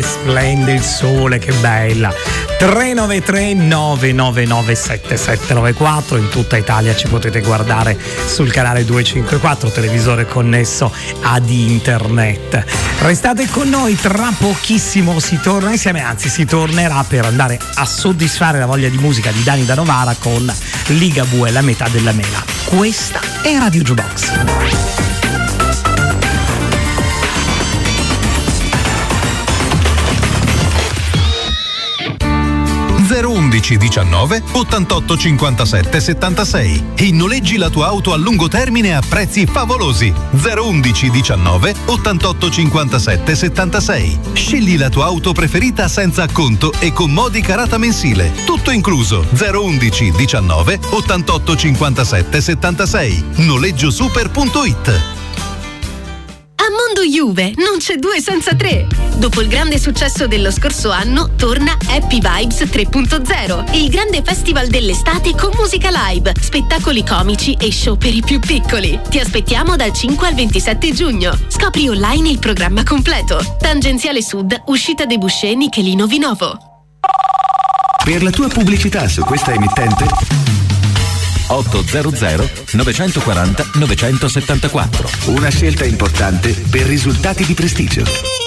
splende il sole, che bella. 393 999 7794, in tutta Italia ci potete guardare sul canale 254, televisore connesso ad internet. Restate con noi, tra pochissimo si torna insieme, anzi si tornerà per andare a soddisfare la voglia di musica di Dani da Novara con Ligabue, la metà della mela. Questa è Radio Jukebox. 011 19 88 57 76 e noleggi la tua auto a lungo termine a prezzi favolosi. 011 19 88 57 76. Scegli la tua auto preferita senza acconto e con modica rata mensile. Tutto incluso. 011 19 88 57 76. Noleggiosuper.it. A Mondo Juve non c'è 2 senza 3. Dopo il grande successo dello scorso anno, torna Happy Vibes 3.0, il grande festival dell'estate con musica live, spettacoli comici e show per i più piccoli. Ti aspettiamo dal 5 al 27 giugno. Scopri online il programma completo. Tangenziale Sud, uscita dei Buscè, Michelino Vinovo. Per la tua pubblicità su questa emittente 800 940 974. Una scelta importante per risultati di prestigio.